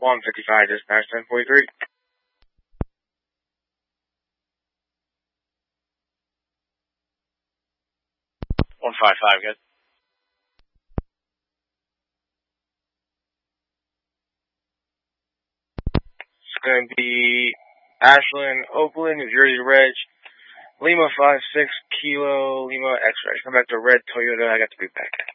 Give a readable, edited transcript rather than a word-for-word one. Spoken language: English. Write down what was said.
155, dispatch 1043. 155, good. It's going to be Ashland, Oakland, New Jersey Reg, Lima 56 Kilo, Lima X-ray. Come back to red Toyota, I got the boot back.